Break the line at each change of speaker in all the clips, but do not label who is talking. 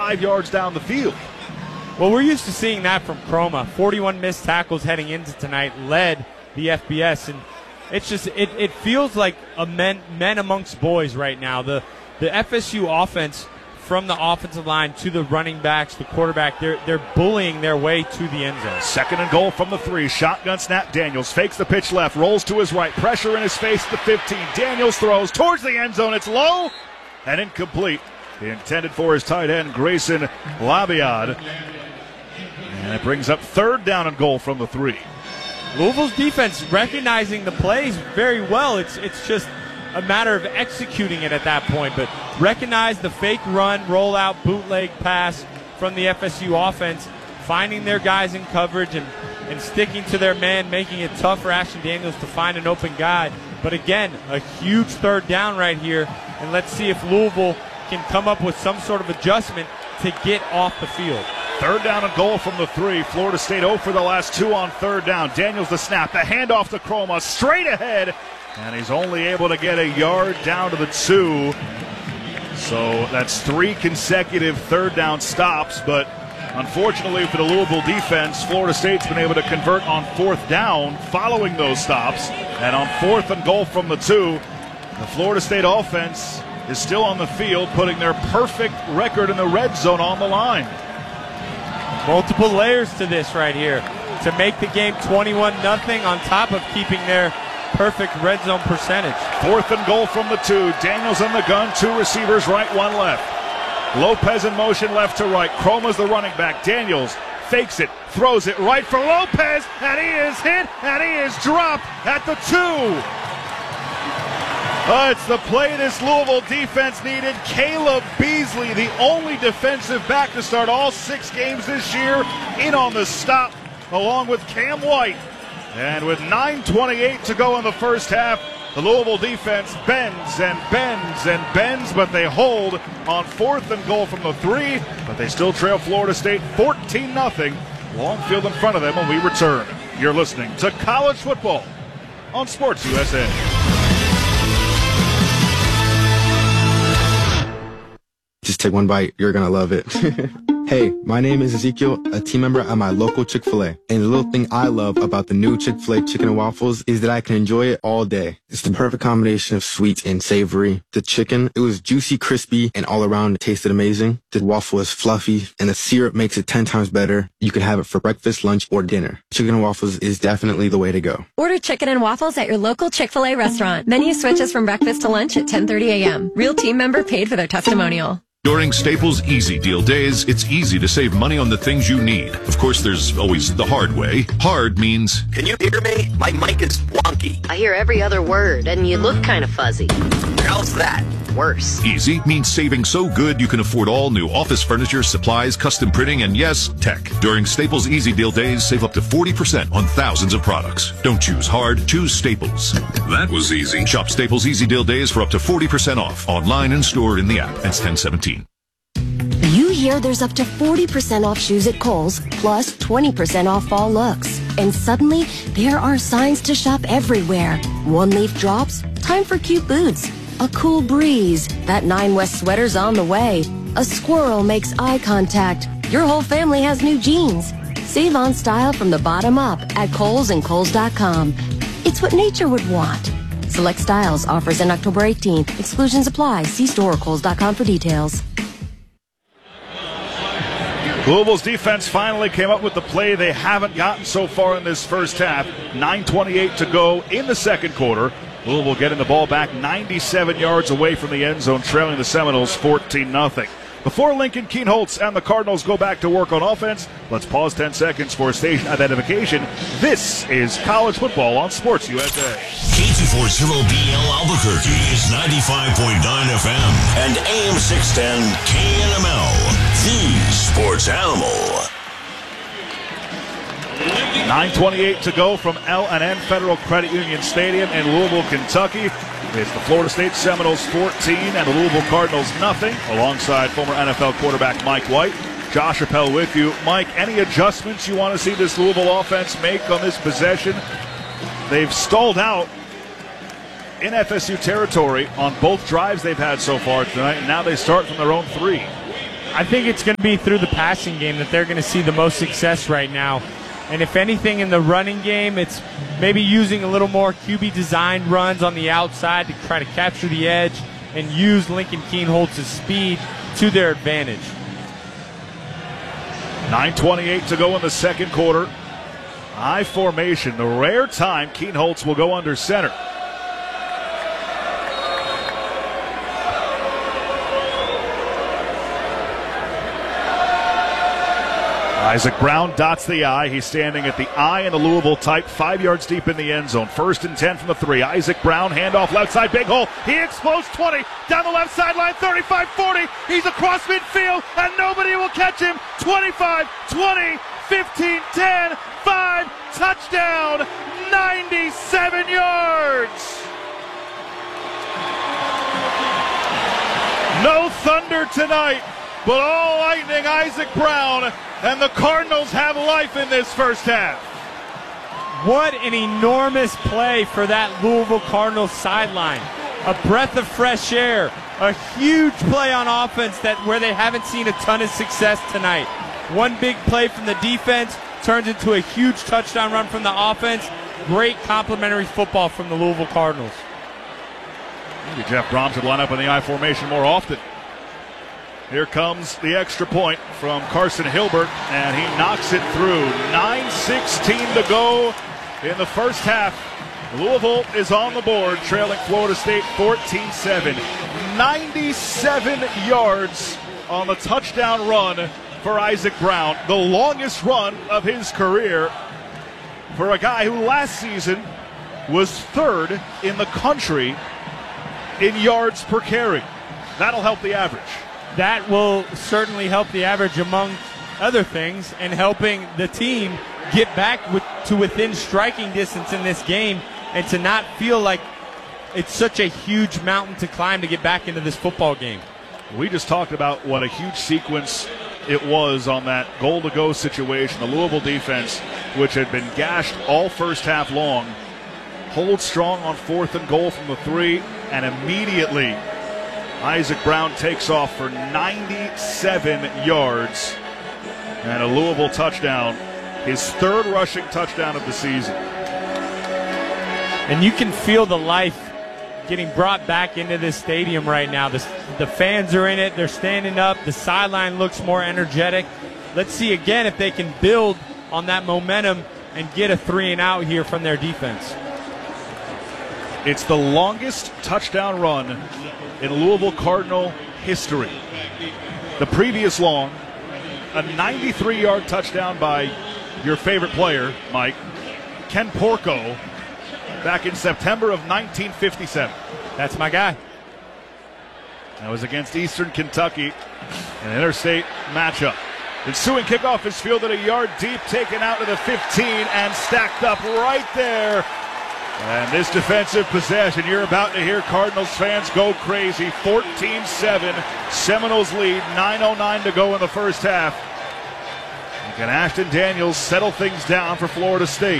5 yards down the field.
Well, we're used to seeing that from Chroma. 41 missed tackles heading into tonight led the FBS, and it's just it feels like a men amongst boys right now. The FSU offense, from the offensive line to the running backs, the quarterback, they're bullying their way to the end zone.
2nd and goal from the 3. Shotgun snap. Daniels fakes the pitch left, rolls to his right. Pressure in his face at the 15. Daniels throws towards the end zone. It's low and incomplete. Intended for his tight end, Grayson Labiad. And it brings up 3rd down and goal from the 3.
Louisville's defense recognizing the plays very well. It's just a matter of executing it at that point. But recognize the fake run, rollout, bootleg pass from the FSU offense, finding their guys in coverage and sticking to their man, making it tough for Ashton Daniels to find an open guy. But again, a huge 3rd down right here. And let's see if Louisville can come up with some sort of adjustment to get off the field.
3rd down and goal from the 3. Florida State 0 for the last 2 on 3rd down. Daniels the snap, the handoff to Chroma, straight ahead, and he's only able to get a yard down to the 2. So that's 3 consecutive 3rd down stops, but unfortunately for the Louisville defense, Florida State's been able to convert on 4th down following those stops, and on 4th and goal from the 2, the Florida State offense is still on the field, putting their perfect record in the red zone on the line.
Multiple layers to this right here to make the game 21-0 on top of keeping their perfect red zone percentage.
4th and goal from the 2. Daniels in the gun, 2 receivers, right, 1 left. Lopez in motion left to right. Chroma's the running back. Daniels fakes it, throws it right for Lopez, and he is hit, and he is dropped at the 2. It's the play this Louisville defense needed. Caleb Beasley, the only defensive back to start all 6 games this year, in on the stop, along with Cam White. And with 9:28 to go in the first half, the Louisville defense bends and bends and bends, but they hold on 4th and goal from the 3, but they still trail Florida State 14-0. Long field in front of them when we return. You're listening to College Football on Sports USA.
Just take one bite. You're going to love it. Hey, my name is Ezekiel, a team member at my local Chick-fil-A. And the little thing I love about the new Chick-fil-A chicken and waffles is that I can enjoy it all day. It's the perfect combination of sweet and savory. The chicken, it was juicy, crispy, and all around it tasted amazing. The waffle is fluffy, and the syrup makes it 10 times better. You can have it for breakfast, lunch, or dinner. Chicken and waffles is definitely the way to go.
Order chicken and waffles at your local Chick-fil-A restaurant. Menu switches from breakfast to lunch at 10:30 a.m. Real team member paid for their testimonial.
During Staples Easy Deal Days, it's easy to save money on the things you need. Of course, there's always the hard way. Hard means...
Can you hear me? My mic is wonky.
I hear every other word, and you look kind of fuzzy.
How's that?
Worse.
Easy means saving so good you can afford all new office furniture, supplies, custom printing, and yes, tech. During Staples Easy Deal Days, save up to 40% on thousands of products. Don't choose hard, choose Staples. That was easy. Shop Staples Easy Deal Days for up to 40% off, online and stored in the app. That's 1017.
You hear there's up to 40% off shoes at Kohl's, plus 20% off fall looks. And suddenly, there are signs to shop everywhere. One leaf drops, time for cute boots. A cool breeze, that 9 West sweater's on the way. A squirrel makes eye contact. Your whole family has new jeans. Save on style from the bottom up at Kohl's and Kohl's.com. It's what nature would want. Select styles, offers in October 18th. Exclusions apply. See store or Kohl's.com for details.
Louisville's defense finally came up with the play they haven't gotten so far in this first half. 9:28 to go in the second quarter. Louisville getting the ball back 97 yards away from the end zone, trailing the Seminoles 14-0. Before Lincoln Kienholz and the Cardinals go back to work on offense, let's pause 10 seconds for station identification. This is College Football on Sports USA.
K240BL Albuquerque is 95.9 FM and AM 610 KNML, the sports animal.
9:28 to go from L&N Federal Credit Union Stadium in Louisville, Kentucky. It's the Florida State Seminoles 14 and the Louisville Cardinals nothing, alongside former NFL quarterback Mike White. Josh Appel with you. Mike, any adjustments you want to see this Louisville offense make on this possession? They've stalled out in FSU territory on both drives they've had so far tonight, and now they start from their own 3.
I think it's going to be through the passing game that they're going to see the most success right now. And if anything in the running game, it's maybe using a little more QB-designed runs on the outside to try to capture the edge and use Lincoln Kienholz's speed to their advantage.
9:28 to go in the second quarter. I formation, the rare time Kienholz will go under center. Isaac Brown dots the I. He's standing at the I in the Louisville type, 5 yards deep in the end zone. 1st and 10 from the 3. Isaac Brown, handoff left side, big hole. He explodes 20, down the left sideline, 35, 40. He's across midfield, and nobody will catch him. 25, 20, 15, 10, 5, touchdown, 97 yards. No thunder tonight, but all lightning, Isaac Brown, and the Cardinals have life in this first half.
What an enormous play for that Louisville Cardinals sideline. A breath of fresh air. A huge play on offense where they haven't seen a ton of success tonight. One big play from the defense turns into a huge touchdown run from the offense. Great complimentary football from the Louisville Cardinals.
Maybe Jeff Brom should line up in the I formation more often. Here comes the extra point from Carson Hilbert, and he knocks it through. 9:16 to go in the first half. Louisville is on the board, trailing Florida State 14-7. 97 yards on the touchdown run for Isaac Brown, the longest run of his career for a guy who last season was 3rd in the country in yards per carry. That'll help the average.
That will certainly help the average, among other things, and helping the team get back to within striking distance in this game and to not feel like it's such a huge mountain to climb to get back into this football game.
We just talked about what a huge sequence it was on that goal-to-go situation. The Louisville defense, which had been gashed all first half long, holds strong on 4th and goal from the 3, and immediately Isaac Brown takes off for 97 yards and a Louisville touchdown, his 3rd rushing touchdown of the season.
And you can feel the life getting brought back into this stadium right now. The fans are in it. They're standing up. The sideline looks more energetic. Let's see again if they can build on that momentum and get a 3-and-out here from their defense.
It's the longest touchdown run in Louisville Cardinal history. The previous long, a 93-yard touchdown by your favorite player, Mike, Ken Porco, back in September of 1957.
That's my guy.
That was against Eastern Kentucky, an interstate matchup. Ensuing kickoff is fielded a yard deep, taken out to the 15 and stacked up right there. And this defensive possession, you're about to hear Cardinals fans go crazy. 14-7, Seminoles lead, 9:09 to go in the first half. And can Ashton Daniels settle things down for Florida State?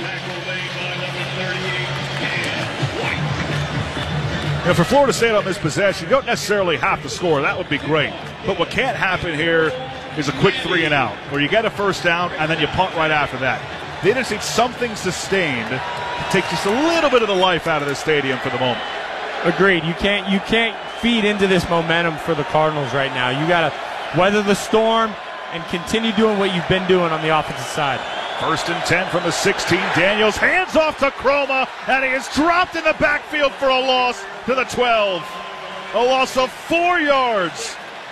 You know, for Florida State on this possession, you don't necessarily have to score. That would be great. But what can't happen here is a quick 3-and-out, where you get a first down and then you punt right after that. They just need something sustained to take just a little bit of the life out of the stadium for the moment.
Agreed. You can't feed into this momentum for the Cardinals right now. You got to weather the storm and continue doing what you've been doing on the offensive side.
1st and 10 from the 16. Daniels hands off to Chroma, and he is dropped in the backfield for a loss to the 12. A loss of 4 yards.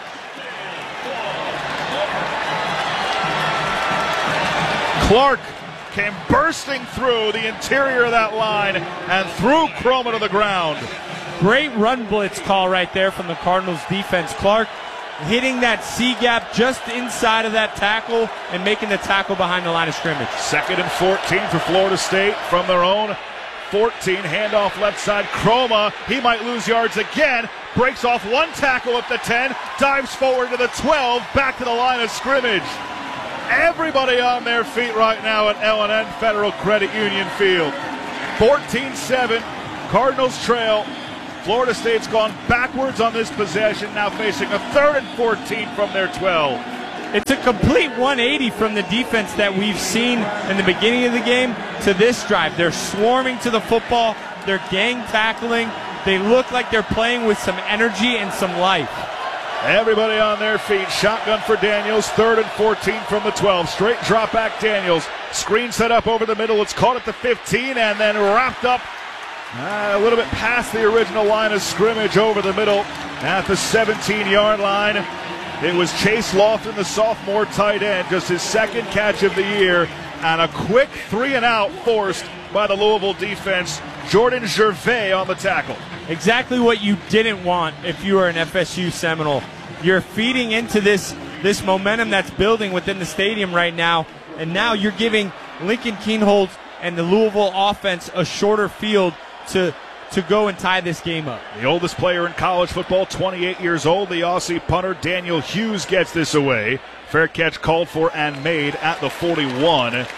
Clark came bursting through the interior of that line and threw Chroma to the ground.
Great run blitz call right there from the Cardinals defense. Clark hitting that C gap just inside of that tackle and making the tackle behind the line of scrimmage.
2nd and 14 for Florida State from their own 14. Handoff left side. Chroma, he might lose yards again. Breaks off one tackle at the 10. Dives forward to the 12. Back to the line of scrimmage. Everybody on their feet right now at L&N Federal Credit Union Field. 14-7. Cardinals trail Florida State's gone backwards on this possession, now facing a 3rd and 14 from their 12.
It's a complete 180 from the defense that we've seen in the beginning of the game to this drive. They're swarming to the football. They're gang tackling. They look like they're playing with some energy and some life.
Everybody on their feet. Shotgun for Daniels. 3rd and 14 from the 12. Straight drop back Daniels. Screen set up over the middle. It's caught at the 15 and then wrapped up a little bit past the original line of scrimmage over the middle at the 17-yard line. It was Chase Lofton, the sophomore tight end, just his 2nd catch of the year, and a quick 3-and-out forced by the Louisville defense. Jordan Gervais on the tackle.
Exactly what you didn't want if you were an FSU Seminole. You're feeding into this momentum that's building within the stadium right now, and now you're giving Lincoln Kienholz and the Louisville offense a shorter field to go and tie this game up.
The oldest player in college football, 28 years old, the Aussie punter Daniel Hughes gets this away. Fair catch called for and made at the 41. A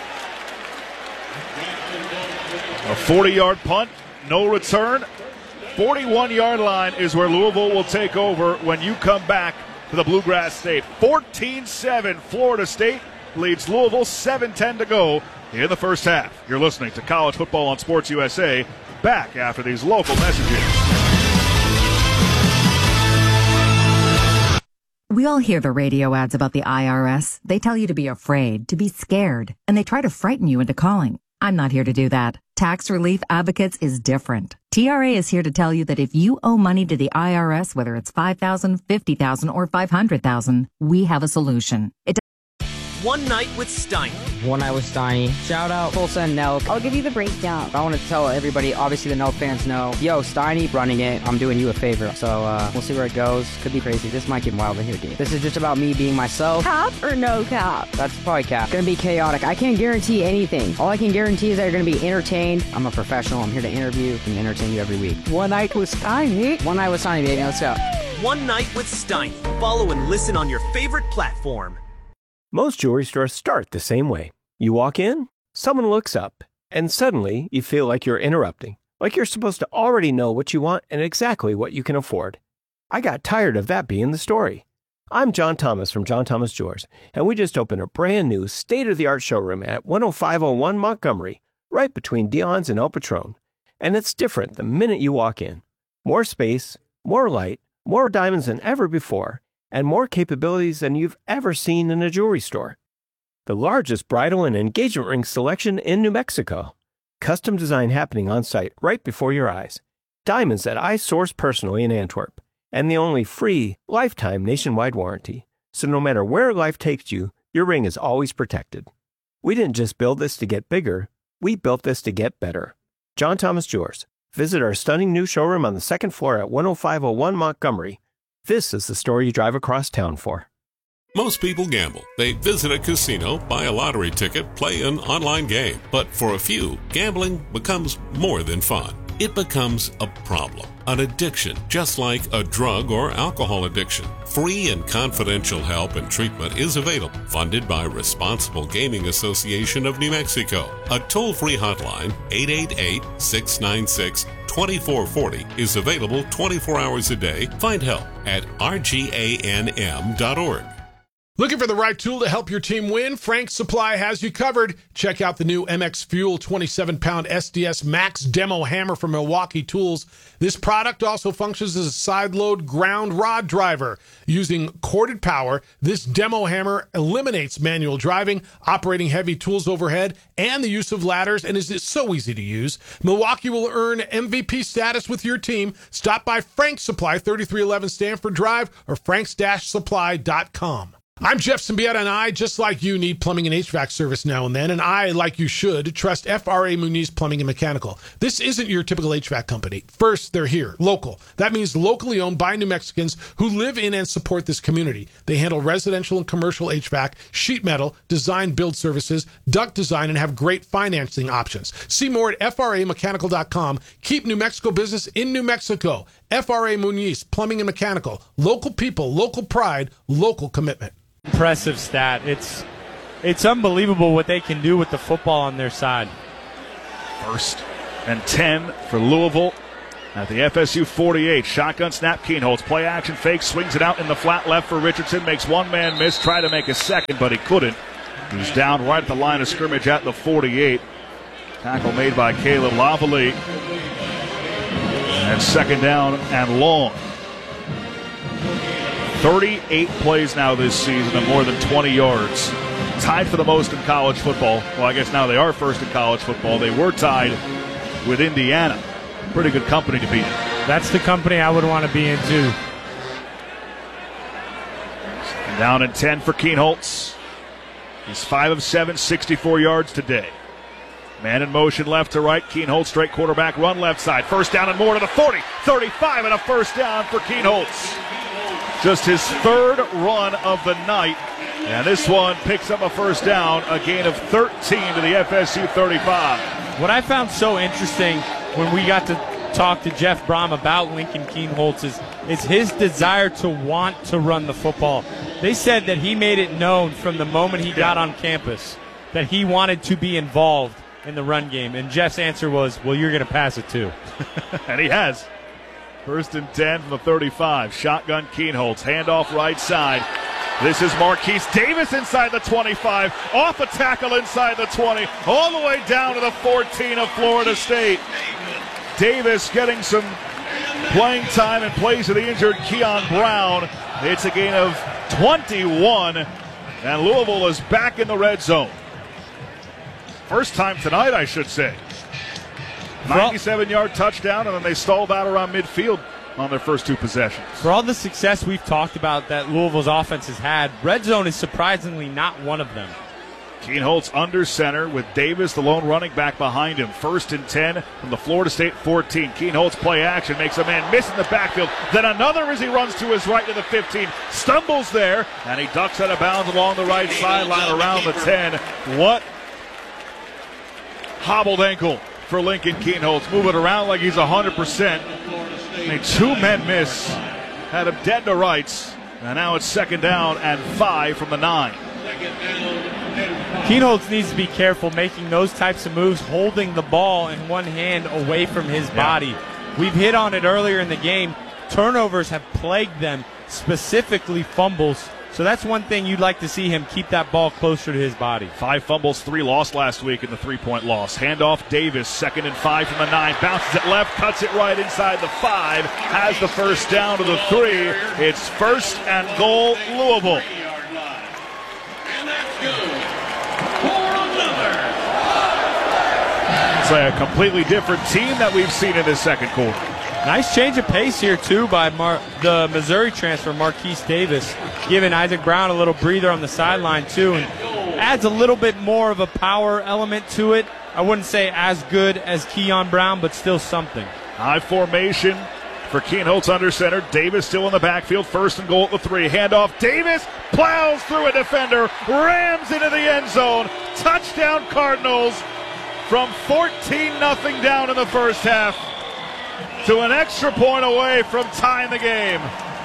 40-yard punt, no return. 41-yard line is where Louisville will take over when you come back to the Bluegrass State. 14-7, Florida State leads Louisville, 7:10 to go in the first half. You're listening to College Football on Sports USA. Back after these local messages.
We all hear the radio ads about the IRS. They tell you to be afraid, to be scared, and they try to frighten you into calling. I'm not here to do that. Tax Relief Advocates is different. TRA is here to tell you that if you owe money to the IRS, whether it's $5,000, $50,000, or $500,000, we have a solution.
One Night with Steiny.
One Night with Steiny. Shout out Tulsa and Nelk.
I'll give you the breakdown.
I want to tell everybody, obviously the Nelk fans know, yo, Steiny running it, I'm doing you a favor. So we'll see where it goes. Could be crazy. This might get wild in here, dude. This is just about me being myself.
Cap or no cap?
That's probably cap. Gonna be chaotic. I can't guarantee anything. All I can guarantee is that you're gonna be entertained. I'm a professional. I'm here to interview and entertain you every week.
One Night with Steiny.
One Night with Steiny, baby. Let's go.
One Night with Steiny. Follow and listen on your favorite platform.
Most jewelry stores start the same way. You walk in, someone looks up, and suddenly you feel like you're interrupting, like you're supposed to already know what you want and exactly what you can afford. I got tired of that being the story. I'm John Thomas from John Thomas Jewelers, and we just opened a brand new state-of-the-art showroom at 10501 Montgomery, right between Dion's and El Patron. And it's different the minute you walk in. More space, more light, more diamonds than ever before, and more capabilities than you've ever seen in a jewelry store. The largest bridal and engagement ring selection in New Mexico. Custom design happening on site right before your eyes. Diamonds that I source personally in Antwerp. And the only free, lifetime nationwide warranty. So no matter where life takes you, your ring is always protected. We didn't just build this to get bigger, we built this to get better. John Thomas Jewelers. Visit our stunning new showroom on the 2nd floor at 10501 Montgomery. This is the story you drive across town for.
Most people gamble. They visit a casino, buy a lottery ticket, play an online game. But for a few, gambling becomes more than fun. It becomes a problem, an addiction, just like a drug or alcohol addiction. Free and confidential help and treatment is available, funded by Responsible Gaming Association of New Mexico. A toll-free hotline, 888-696-2440, is available 24 hours a day. Find help at rganm.org.
Looking for the right tool to help your team win? Frank's Supply has you covered. Check out the new MX Fuel 27-pound SDS Max Demo Hammer from Milwaukee Tools. This product also functions as a side-load ground rod driver. Using corded power, this demo hammer eliminates manual driving, operating heavy tools overhead, and the use of ladders, and is so easy to use. Milwaukee will earn MVP status with your team. Stop by Frank's Supply, 3311 Stanford Drive, or franks-supply.com. I'm Jeff Symbieta, and I, just like you, need plumbing and HVAC service now and then, and I, like you should, trust FRA Muniz Plumbing and Mechanical. This isn't your typical HVAC company. First, they're here, local. That means locally owned by New Mexicans who live in and support this community. They handle residential and commercial HVAC, sheet metal, design build services, duct design, and have great financing options. See more at FRAmechanical.com. Keep New Mexico business in New Mexico. FRA Muniz Plumbing and Mechanical. Local people, local pride, local commitment.
Impressive stat. It's unbelievable what they can do with the football on their side.
1st and 10 for Louisville At the FSU 48, shotgun snap, Kienholz, play action fake, swings it out in the flat left for Richardson, makes one man miss, tried to make a second, but he couldn't. He's down right at the line of scrimmage at the 48. Tackle made by Caleb Lavalley. And second down and long. 38 plays now this season and more than 20 yards. Tied for the most in college football. Well, I guess now they are first in college football. They were tied with Indiana. Pretty good company to be in.
That's the company I would want to be in, too.
Down and 10 for Kienholz. He's 5 of 7, 64 yards today. Man in motion left to right. Kienholz, straight quarterback, run left side. First down and more to the 40, 35, and a first down for Kienholz. Just his third run of the night. And this one picks up a first down, a gain of 13 to the FSU 35.
What I found so interesting when we got to talk to Jeff Brom about Lincoln Kienholz is his desire to want to run the football. They said that he made it known from the moment he got on campus that he wanted to be involved in the run game. And Jeff's answer was, well, you're going to pass it too.
And he has. First and 10 from the 35. Shotgun Kienholz, handoff right side. This is Marquise Davis inside the 25, off a tackle inside the 20, all the way down to the 14 of Florida State. Davis getting some playing time and plays to the injured Keon Brown. It's a gain of 21, and Louisville is back in the red zone. First time tonight, I should say. 97-yard touchdown, and then they stalled out around midfield on their first two possessions.
For all the success we've talked about that Louisville's offense has had, red zone is surprisingly not one of them.
Kienholz under center with Davis, the lone running back, behind him. First and 10 from the Florida State 14. Kienholz play action, makes a man miss in the backfield. Then another as he runs to his right to the 15. Stumbles there, and he ducks out of bounds along the right sideline around the 10. What hobbled ankle for Lincoln Kienholz. Moving around like he's 100%. A two-men miss. Had him dead to rights. And now it's second down and 5 from the 9.
Kienholz needs to be careful making those types of moves, holding the ball in one hand away from his body. We've hit on it earlier in the game. Turnovers have plagued them, specifically fumbles. So that's one thing you'd like to see him keep that ball closer to his body.
5 fumbles, 3 lost last week in the 3-point loss. Handoff Davis, second and 5 from the 9. Bounces it left, cuts it right inside the 5. Has the first down to the 3. It's first and goal, Louisville. It's a completely different team that we've seen in this second quarter.
Nice change of pace here, too, by the Missouri transfer, Marquise Davis, giving Isaac Brown a little breather on the sideline, too, and adds a little bit more of a power element to it. I wouldn't say as good as Keon Brown, but still something.
High formation for Kienholz under center. Davis still in the backfield. First and goal at the 3. Handoff. Davis plows through a defender, rams into the end zone. Touchdown Cardinals from 14-0 down in the first half to an extra point away from tying the game.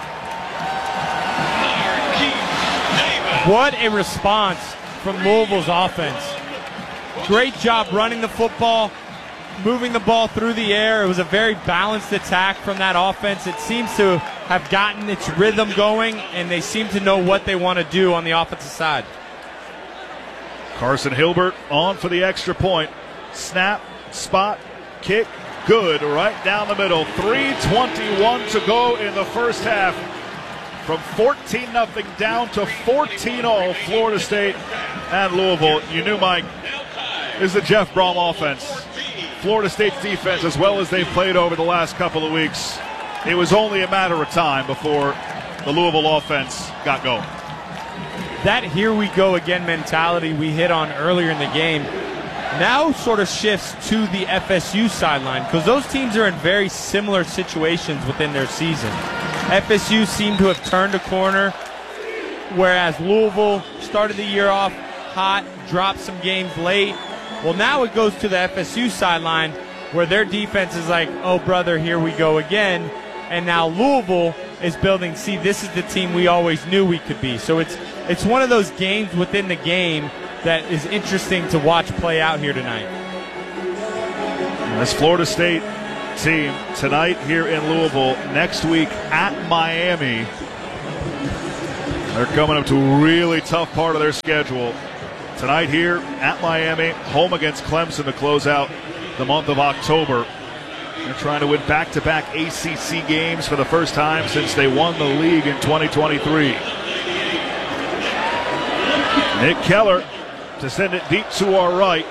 What a response from Louisville's offense. Great job running the football, moving the ball through the air. It was a very balanced attack from that offense. It seems to have gotten its rhythm going, and they seem to know what they want to do on the offensive side.
Carson Hilbert on for the extra point. Snap, spot, kick. Good, right down the middle. 3:21 to go in the first half. From 14-0 down to 14-0, Florida State and Louisville. You knew, Mike, this is the Jeff Brom offense. Florida State's defense, as well as they've played over the last couple of weeks, it was only a matter of time before the Louisville offense got going.
That here we go again mentality we hit on earlier in the game now sort of shifts to the FSU sideline because those teams are in very similar situations within their season. FSU seemed to have turned a corner, whereas Louisville started the year off hot, dropped some games late. Well, now it goes to the FSU sideline where their defense is like, oh, brother, here we go again. And now Louisville is building, see, this is the team we always knew we could be. So it's one of those games within the game that is interesting to watch play out here tonight.
This Florida State team tonight here in Louisville, next week at Miami. They're coming up to a really tough part of their schedule. Tonight here at Miami, home against Clemson to close out the month of October. They're trying to win back-to-back ACC games for the first time since they won the league in 2023. Nick Keller to send it deep to our right.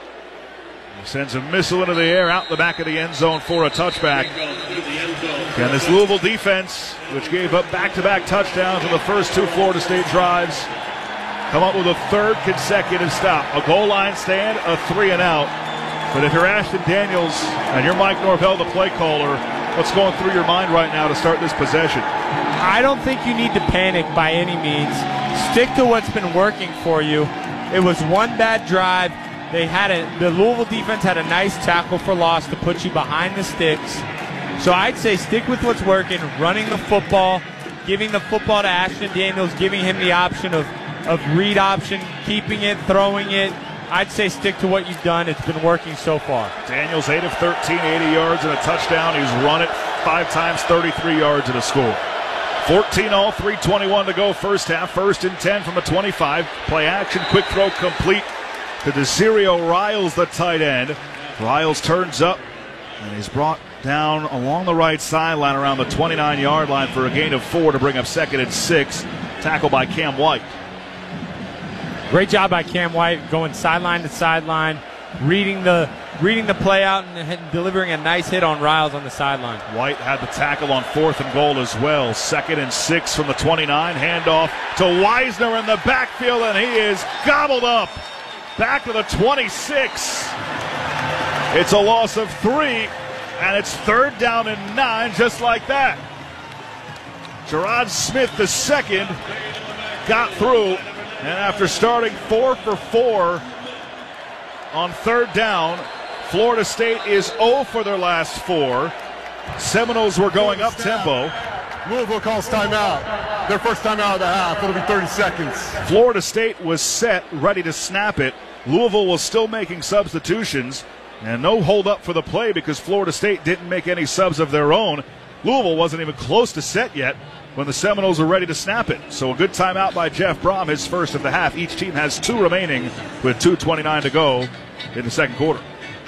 He sends a missile into the air out the back of the end zone for a touchback. And this Louisville defense, which gave up back-to-back touchdowns in the first two Florida State drives, come up with a third consecutive stop. A goal line stand, a 3-and-out. But if you're Ashton Daniels and you're Mike Norvell, the play caller, what's going through your mind right now to start this possession?
I don't think you need to panic by any means. Stick to what's been working for you. It was one bad drive. The Louisville defense had a nice tackle for loss to put you behind the sticks. So I'd say stick with what's working, running the football, giving the football to Ashton Daniels, giving him the option of read option, keeping it, throwing it. I'd say stick to what you've done. It's been working so far.
Daniels 8 of 13, 80 yards and a touchdown. He's run it 5 times, 33 yards and a score. 14-all, 3:21 to go first half. 1st and 10 from the 25. Play action, quick throw complete to Desirio Riles, the tight end. Riles turns up and he's brought down along the right sideline around the 29-yard line for a gain of 4 to bring up 2nd and 6. Tackle by Cam White.
Great job by Cam White going sideline to sideline, reading the play out and delivering a nice hit on Riles on the sideline.
White had the tackle on 4th and goal as well. 2nd and 6 from the 29. Handoff to Weisner in the backfield, and he is gobbled up. Back to the 26. It's a loss of 3, and it's 3rd down and 9 just like that. Gerard Smith, the second, got through. And after starting 4 for 4 on 3rd down, Florida State is 0 for their last 4. Seminoles were going up tempo.
Louisville calls timeout. Their first timeout of the half. It'll be 30 seconds.
Florida State was set, ready to snap it. Louisville was still making substitutions. And no hold up for the play because Florida State didn't make any subs of their own. Louisville wasn't even close to set yet when the Seminoles are ready to snap it. So a good timeout by Jeff Brom, his first of the half. Each team has 2 remaining with 2:29 to go in the second quarter.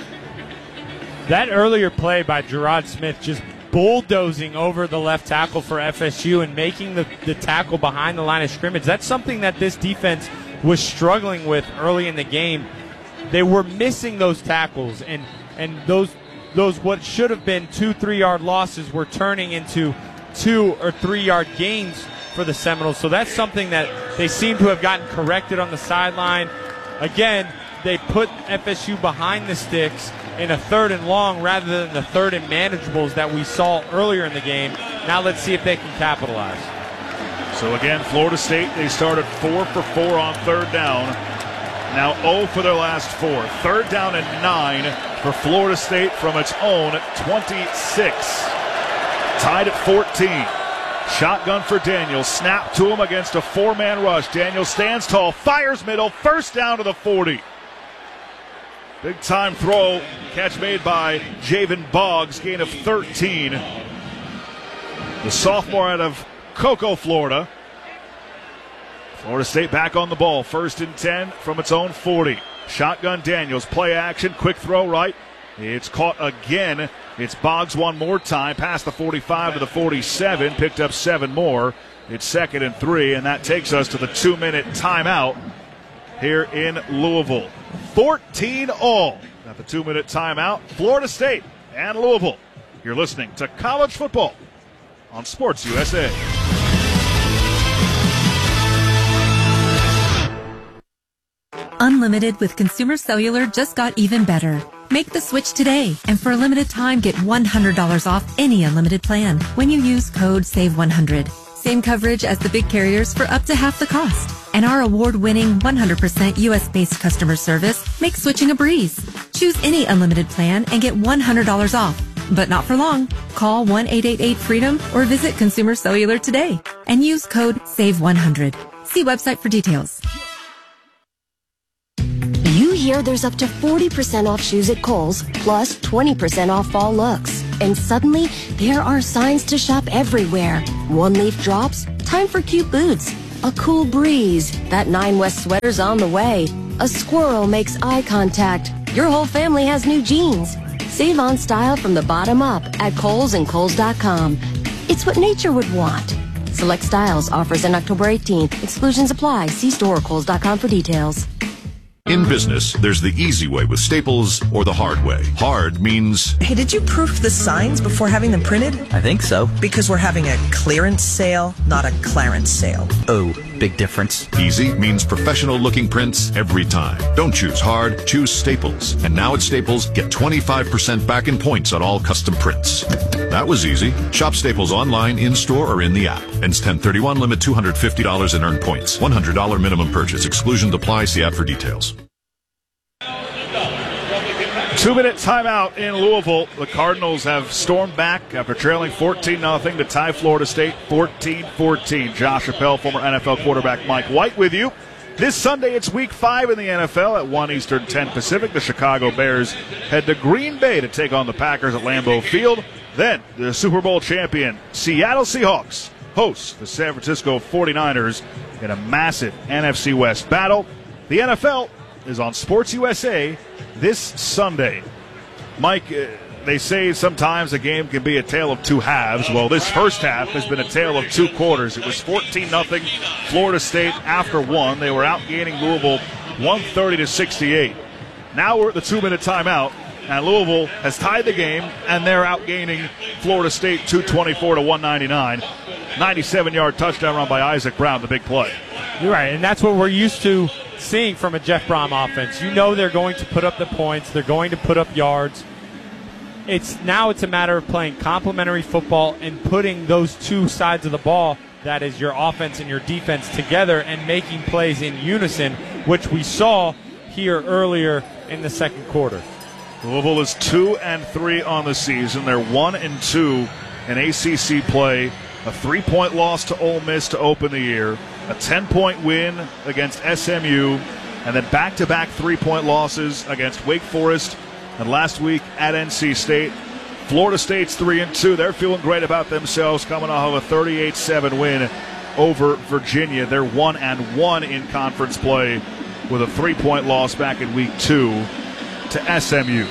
That earlier play by Gerard Smith just bulldozing over the left tackle for FSU and making the tackle behind the line of scrimmage. That's something that this defense was struggling with early in the game. They were missing those tackles, and those what should have been 2-3 yard losses were turning into 2 or 3 yard gains for the Seminoles. So that's something that they seem to have gotten corrected on the sideline. Again, they put FSU behind the sticks in a 3rd and long rather than the 3rd and manageables that we saw earlier in the game. Now let's see if they can capitalize.
So again, Florida State, they started 4 for 4 on 3rd down. Now 0 for their last 4. 3rd down and 9 for Florida State from its own 26. Tied at 14. Shotgun for Daniels. Snap to him against a 4-man rush. Daniels stands tall, fires middle, first down to the 40. Big time throw. Catch made by Javen Boggs. Gain of 13. The sophomore out of Cocoa, Florida. Florida State back on the ball. 1st and 10 from its own 40. Shotgun Daniels. Play action. Quick throw right. It's caught again. It's Boggs one more time. Past the 45 to the 47. Picked up 7 more. It's 2nd and 3. And that takes us to the 2-minute timeout here in Louisville. 14-all at the 2-minute timeout. Florida State and Louisville. You're listening to College Football on Sports USA.
Unlimited with Consumer Cellular just got even better. Make the switch today, and for a limited time, get $100 off any unlimited plan when you use code SAVE100. Same coverage as the big carriers for up to half the cost. And our award-winning 100% U.S.-based customer service makes switching a breeze. Choose any unlimited plan and get $100 off. But not for long. Call 1-888-FREEDOM or visit Consumer Cellular today and use code SAVE100. See website for details.
You hear there's up to 40% off shoes at Kohl's, plus 20% off fall looks. And suddenly, there are signs to shop everywhere. One leaf drops, time for cute boots. A cool breeze, that 9 West sweater's on the way. A squirrel makes eye contact. Your whole family has new jeans. Save on style from the bottom up at Kohl's and Kohl's.com. It's what nature would want. Select styles, offers in October 18th. Exclusions apply. See store or Kohl's.com for details.
In business, there's the easy way with Staples or the hard way. Hard means...
Hey, did you proof the signs before having them printed?
I think so.
Because we're having a clearance sale, not a Clarence sale.
Oh, big difference.
Easy means professional-looking prints every time. Don't choose hard, choose Staples. And now at Staples, get 25% back in points on all custom prints. That was easy. Shop Staples online, in-store, or in the app. Ends 10/31, limit $250 in earned points. $100 minimum purchase. Exclusions apply. See app for details.
2-minute timeout in Louisville. The Cardinals have stormed back after trailing 14-0 to tie Florida State 14-14. Josh Appel, former NFL quarterback Mike White with you. This Sunday, it's Week 5 in the NFL at 1 Eastern, 10 Pacific. The Chicago Bears head to Green Bay to take on the Packers at Lambeau Field. Then, the Super Bowl champion Seattle Seahawks host the San Francisco 49ers in a massive NFC West battle. The NFL is on Sports USA this Sunday. Mike, they say sometimes a game can be a tale of two halves. Well, this first half has been a tale of two quarters. It was 14-0 Florida State after one. They were outgaining Louisville 130-68. Now we're at the 2-minute timeout, and Louisville has tied the game, and they're outgaining Florida State 224-199. 97-yard touchdown run by Isaac Brown, the big play.
You're right, and that's what we're used to seeing from a Jeff Brom offense. You know they're going to put up the points. They're going to put up yards. It's a matter of playing complementary football and putting those two sides of the ball, that is your offense and your defense, together and making plays in unison, which we saw here earlier in the second quarter.
Louisville is 2-3 on the season. They're 1-2 in ACC play. A 3-point loss to Ole Miss to open the year. A 10-point win against SMU. And then back-to-back 3-point losses against Wake Forest and last week at NC State. Florida State's 3-2. They're feeling great about themselves, coming off of a 38-7 win over Virginia. They're 1-1 in conference play with a 3-point loss back in week 2 to SMU.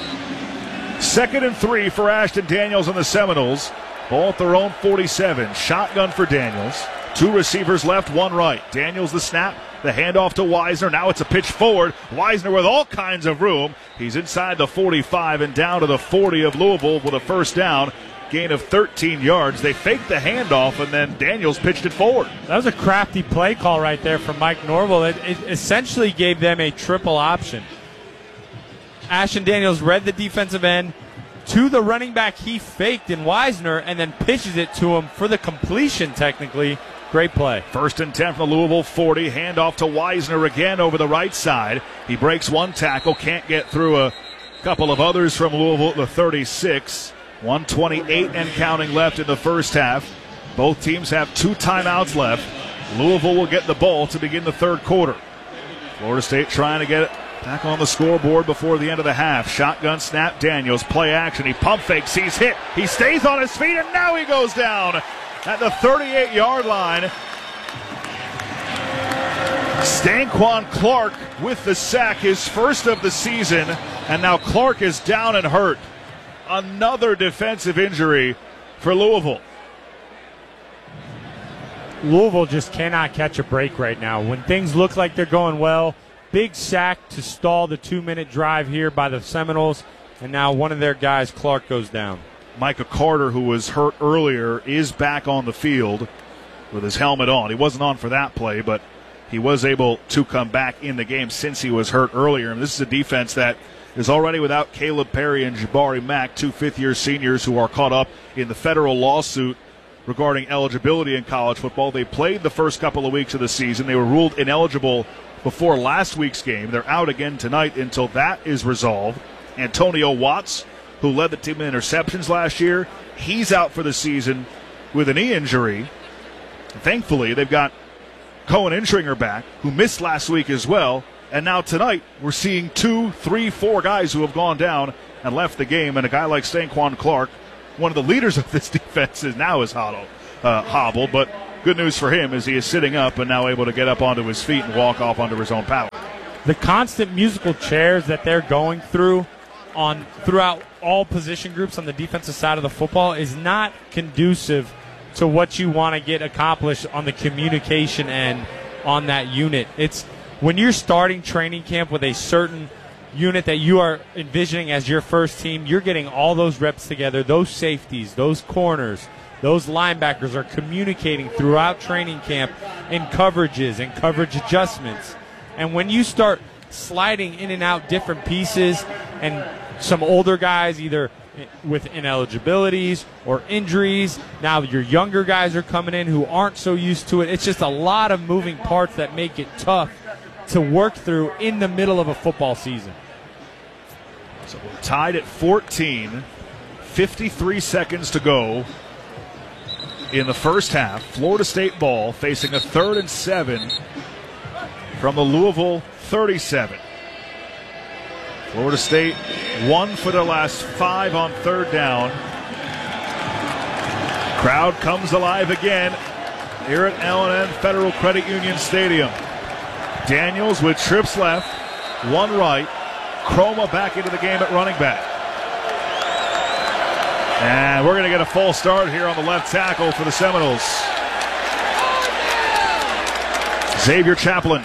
2nd and 3 for Ashton Daniels and the Seminoles. Ball at their own 47. Shotgun for Daniels. 2 receivers left, 1 right. Daniels the snap, the handoff to Wisner. Now it's a pitch forward. Wisner with all kinds of room. He's inside the 45 and down to the 40 of Louisville with a first down. Gain of 13 yards. They faked the handoff, and then Daniels pitched it forward.
That was a crafty play call right there from Mike Norville. It essentially gave them a triple option. Ashton Daniels read the defensive end to the running back he faked in Wisner, and then pitches it to him for the completion, technically. Great play.
1st and 10 from the Louisville 40. Handoff to Wisner again over the right side. He breaks one tackle, can't get through a couple of others from Louisville at the 36. 1:28 and counting left in the first half. Both teams have 2 timeouts left. Louisville will get the ball to begin the third quarter. Florida State trying to get it back on the scoreboard before the end of the half. Shotgun snap, Daniels, play action. He pump fakes, he's hit. He stays on his feet, and now he goes down at the 38-yard line. Stanquan Clark with the sack, his first of the season, and now Clark is down and hurt. Another defensive injury for Louisville.
Louisville just cannot catch a break right now. When things look like they're going well, big sack to stall the 2-minute drive here by the Seminoles, and now one of their guys, Clark, goes down.
Micah Carter, who was hurt earlier, is back on the field with his helmet on. He wasn't on for that play, but he was able to come back in the game since he was hurt earlier. And this is a defense that is already without Caleb Perry and Jabari Mack, 2 fifth-year seniors who are caught up in the federal lawsuit regarding eligibility in college football. They played the first couple of weeks of the season. They were ruled ineligible before last week's game. They're out again tonight until that is resolved. Antonio Watts, who led the team in interceptions last year, he's out for the season with a knee injury. Thankfully, they've got Cohen Intringer back, who missed last week as well. And now tonight, we're seeing 2, 3, 4 guys who have gone down and left the game. And a guy like Stanquan Clark, one of the leaders of this defense is hobbled, but good news for him is he is sitting up and now able to get up onto his feet and walk off onto his own power.
The constant musical chairs that they're going through throughout all position groups on the defensive side of the football is not conducive to what you want to get accomplished on the communication end on that unit. It's when you're starting training camp with a certain unit that you are envisioning as your first team, you're getting all those reps together, those safeties, those corners, those linebackers are communicating throughout training camp in coverages and coverage adjustments. And when you start sliding in and out different pieces and some older guys either with ineligibilities or injuries, now your younger guys are coming in who aren't so used to it. It's just a lot of moving parts that make it tough to work through in the middle of a football season.
So we're tied at 14, 53 seconds to go in the first half. Florida State ball facing a 3rd and 7 from the Louisville 37. Florida State 1 for their last 5 on 3rd down. Crowd comes alive again here at L&N Federal Credit Union Stadium. Daniels with trips left, 1 right. Chroma back into the game at running back. And we're going to get a full start here on the left tackle for the Seminoles. Xavier Chaplin.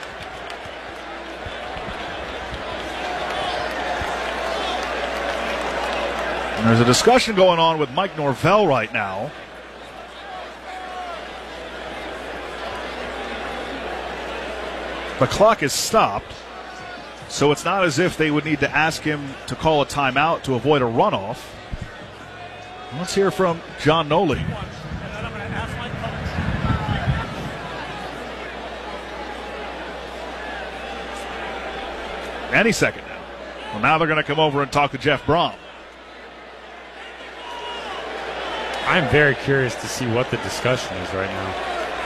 And there's a discussion going on with Mike Norvell right now. The clock is stopped, so it's not as if they would need to ask him to call a timeout to avoid a runoff. Let's hear from John Noli. Any second now. Well, now they're going to come over and talk to Jeff Brom.
I'm very curious to see what the discussion is right now.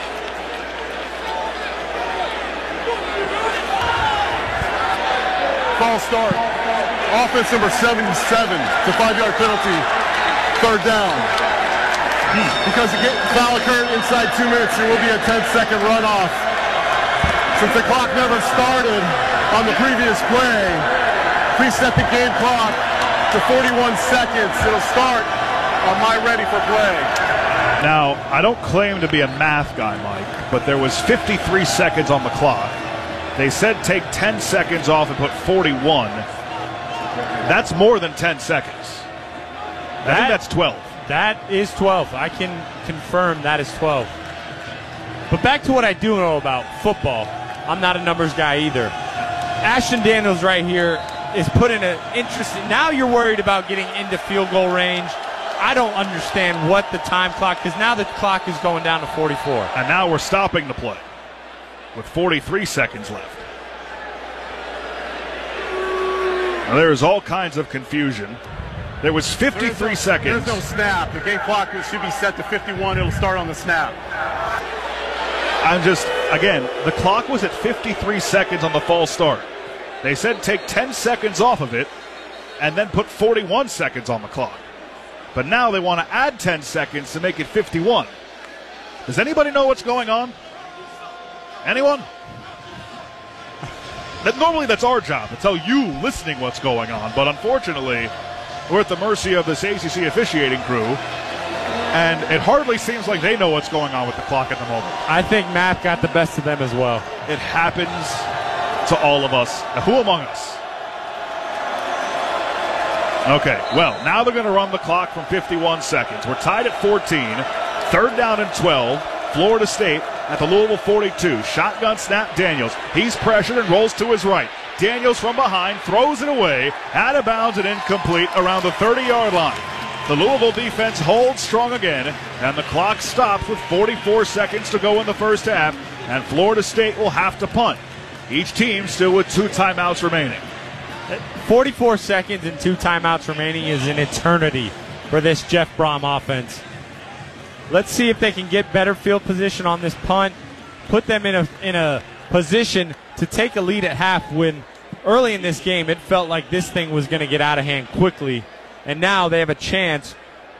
False start. Offense number 77. It's a 5-yard penalty. 3rd down. Because the foul occurred inside 2 minutes, there will be a 10-second runoff. Since the clock never started on the previous play, please set the game clock to 41 seconds. It'll start on my ready for play.
Now, I don't claim to be a math guy, Mike, but there was 53 seconds on the clock. They said take 10 seconds off and put 41. That's more than 10 seconds. I think that's 12.
That is 12. I can confirm that is 12. But back to what I do know about football. I'm not a numbers guy either. Ashton Daniels right here is put in an interesting. Now you're worried about getting into field goal range. I don't understand what the time clock, because now the clock is going down to 44.
And now we're stopping the play with 43 seconds left. Now, there's all kinds of confusion. There was 53 seconds.
There's no snap. The game clock should be set to 51. It'll start on the snap.
Again, the clock was at 53 seconds on the false start. They said take 10 seconds off of it and then put 41 seconds on the clock. But now they want to add 10 seconds to make it 51. Does anybody know what's going on? Anyone? Normally that's our job, to tell you listening what's going on. But unfortunately, we're at the mercy of this ACC officiating crew. And it hardly seems like they know what's going on with the clock at the moment.
I think math got the best of them as well.
It happens to all of us. Now, who among us? Okay, well, now they're going to run the clock from 51 seconds. We're tied at 14. 3rd down and 12. Florida State at the Louisville 42. Shotgun snap, Daniels. He's pressured and rolls to his right. Daniels from behind throws it away. Out of bounds and incomplete around the 30-yard line. The Louisville defense holds strong again, and the clock stops with 44 seconds to go in the first half, and Florida State will have to punt. Each team still with 2 timeouts remaining.
44 seconds and 2 timeouts remaining is an eternity for this Jeff Brom offense. Let's see if they can get better field position on this punt, put them in a position to take a lead at half when early in this game it felt like this thing was going to get out of hand quickly. And now they have a chance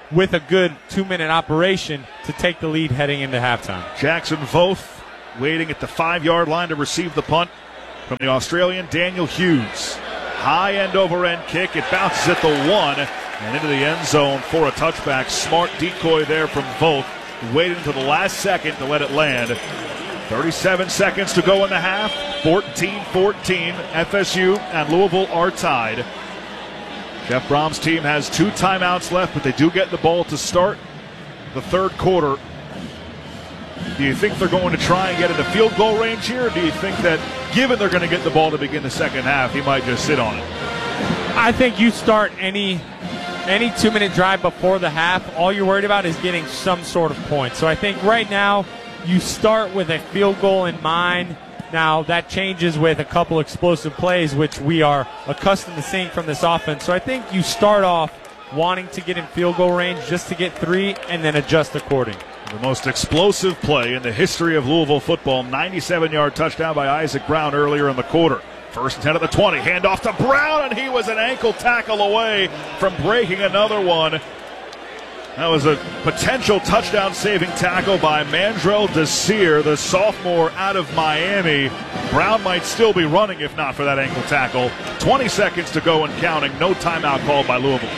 with a good 2-minute operation to take the lead heading into halftime.
Jackson Voth waiting at the 5-yard line to receive the punt from the Australian Daniel Hughes. High end-over-end kick. It bounces at the 1 and into the end zone for a touchback. Smart decoy there from Voth. Waited until the last second to let it land. 37 seconds to go in the half. 14-14. FSU and Louisville are tied. Jeff Brom's team has 2 timeouts left, but they do get the ball to start the third quarter. Do you think they're going to try and get into field goal range here, or do you think that given they're going to get the ball to begin the second half, he might just sit on it?
I think you start any 2-minute drive before the half, all you're worried about is getting some sort of point. So I think right now you start with a field goal in mind. Now, that changes with a couple explosive plays, which we are accustomed to seeing from this offense. So I think you start off wanting to get in field goal range just to get 3 and then adjust accordingly.
The most explosive play in the history of Louisville football, 97-yard touchdown by Isaac Brown earlier in the quarter. First and 10 at the 20, handoff to Brown, and he was an ankle tackle away from breaking another one. That was a potential touchdown-saving tackle by Mandrell Desir, the sophomore out of Miami. Brown might still be running if not for that ankle tackle. 20 seconds to go and counting. No timeout called by Louisville.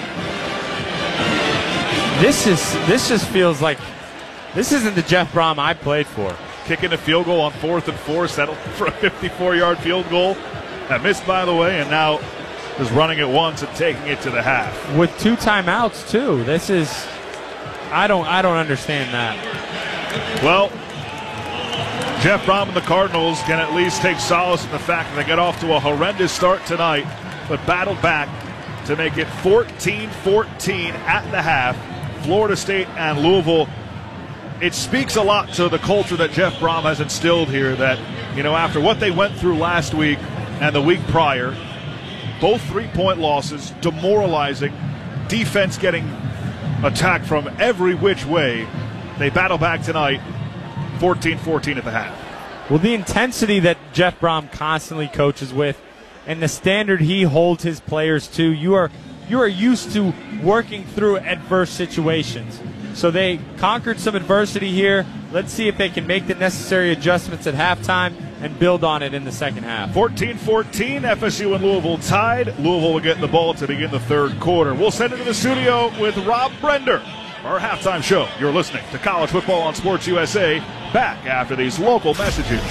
This just feels like this isn't the Jeff Brom I played for.
Kicking a field goal on 4th and 4, settled for a 54-yard field goal. That missed, by the way, and now is running it once and taking it to the half.
With 2 timeouts, too. This is... I don't understand that.
Well, Jeff Brom and the Cardinals can at least take solace in the fact that they got off to a horrendous start tonight, but battled back to make it 14-14 at the half. Florida State and Louisville. It speaks a lot to the culture that Jeff Brom has instilled here that, you know, after what they went through last week and the week prior, both 3-point losses, demoralizing, defense getting attacked from every which way. They battle back tonight, 14-14 at the half.
Well, the intensity that Jeff Brom constantly coaches with and the standard he holds his players to, you are used to working through adverse situations. So they conquered some adversity here. Let's see if they can make the necessary adjustments at halftime and build on it in the second half.
14-14, FSU and Louisville tied. Louisville will get the ball to begin the third quarter. We'll send it to the studio with Rob Brender, our halftime show. You're listening to College Football on Sports USA. Back after these local messages.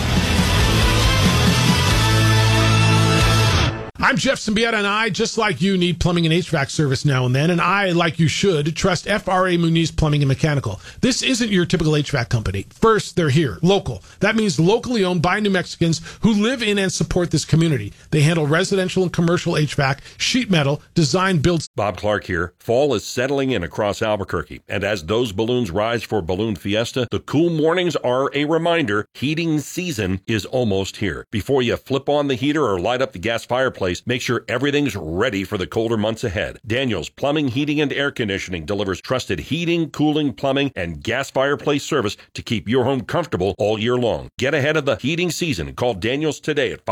I'm Jeff Symbieta, and I, just like you, need plumbing and HVAC service now and then, and I, like you should, trust FRA Muniz Plumbing and Mechanical. This isn't your typical HVAC company. First, they're here, local. That means locally owned by New Mexicans who live in and support this community. They handle residential and commercial HVAC, sheet metal, design, builds.
Bob Clark here. Fall is settling in across Albuquerque, and as those balloons rise for Balloon Fiesta, the cool mornings are a reminder heating season is almost here. Before you flip on the heater or light up the gas fireplace, make sure everything's ready for the colder months ahead. Daniels Plumbing, Heating, and Air Conditioning delivers trusted heating, cooling, plumbing, and gas fireplace service to keep your home comfortable all year long. Get ahead of the heating season. Call Daniels today at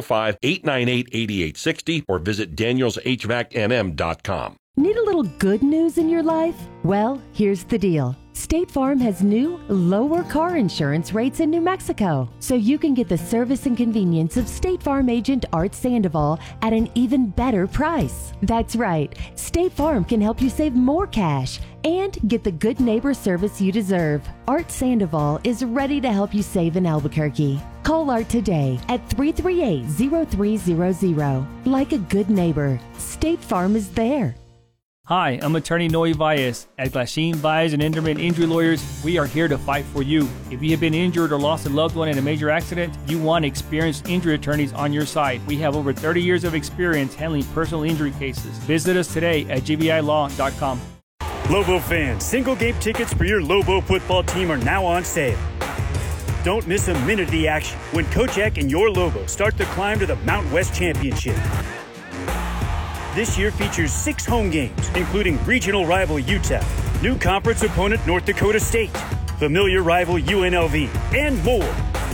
505-898-8860 or visit danielshvacnm.com.
Need a little good news in your life? Well, here's the deal. State Farm has new, lower car insurance rates in New Mexico, so you can get the service and convenience of State Farm agent Art Sandoval at an even better price. That's right, State Farm can help you save more cash and get the good neighbor service you deserve. Art Sandoval is ready to help you save in Albuquerque. Call Art today at 338-0300. Like a good neighbor, State Farm is there.
Hi, I'm attorney Noe Valles. At Glasheen, Valles, and Enderman Injury Lawyers, we are here to fight for you. If you have been injured or lost a loved one in a major accident, you want experienced injury attorneys on your side. We have over 30 years of experience handling personal injury cases. Visit us today at gbilaw.com.
Lobo fans, single game tickets for your Lobo football team are now on sale. Don't miss a minute of the action when Coach Eck and your Lobo start the climb to the Mountain West Championship. This year features 6 home games, including regional rival UTEP, new conference opponent North Dakota State, familiar rival UNLV, and more.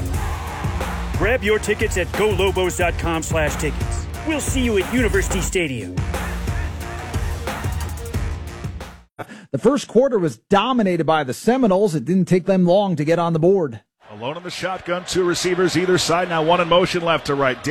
Grab your tickets at golobos.com/tickets. We'll see you at University Stadium.
The first quarter was dominated by the Seminoles. It didn't take them long to get on the board.
Alone in the shotgun, two receivers either side. Now one in motion left to right.